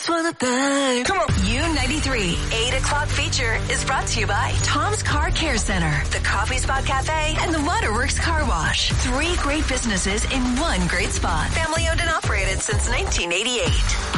Come on. U93 8 o'clock feature is brought to you by Tom's Car Care Center, the Coffee Spot Cafe, and the Waterworks Car Wash. 3 great businesses in one great spot. Family owned and operated since 1988.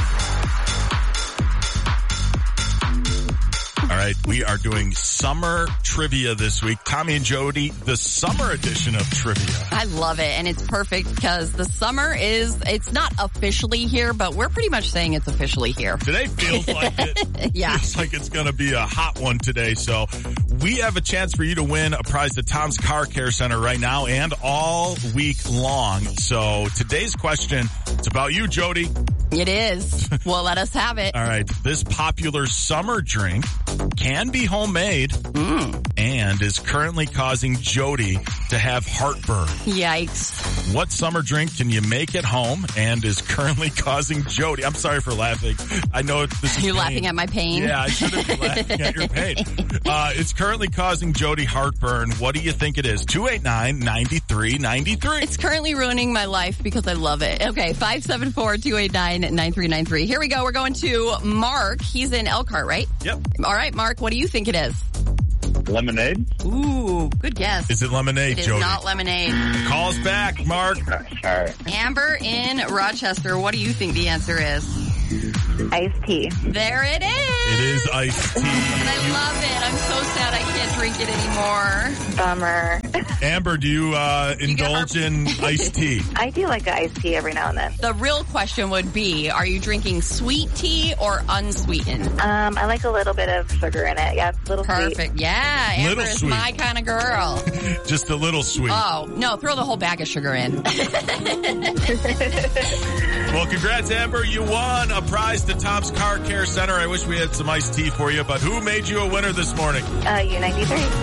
All right, we are doing summer trivia this week. Tommy and Jody, the summer edition of trivia. I love it, and it's perfect because the summer it's not officially here, but we're pretty much saying it's officially here. Today feels like it. Yeah. Feels like it's going to be a hot one today. So we have a chance for you to win a prize at Tom's Car Care Center right now and all week long. So today's question, it's about you, Jody. It is. Well, let us have it. All right. This popular summer drink can be homemade and is currently causing Jody to have heartburn. Yikes. What summer drink can you make at home and is currently causing Jody? I'm sorry for laughing. I know this is You're pain. laughing at my pain? Yeah, I shouldn't be laughing at your pain. It's currently causing Jody heartburn. What do you think it is? 289-9393. It's currently ruining my life because I love it. Okay, 574-289-9393. Here we go. We're going to Mark. He's in Elkhart, right? Yep. All right, Mark, what do you think it is? Lemonade? Ooh, good guess. Is it lemonade, It Jody? is not lemonade. Calls back, Mark. All right. Amber in Rochester, what do you think the answer is? Iced tea. There it is. It is iced tea. And I love it. I'm so sad I can't drink it anymore. Bummer. Amber, do you indulge in iced tea? I do like an iced tea every now and then. The real question would be, are you drinking sweet tea or unsweetened? I like a little bit of sugar in it. Yeah, it's a little Perfect. sweet. Yeah, Amber Little is sweet. my kind of girl. Just a little sweet. Oh, no, throw the whole bag of sugar in. Well, congrats, Amber. You won a prize to Tom's Car Care Center. I wish we had some iced tea for you, but who made you a winner this morning? U93.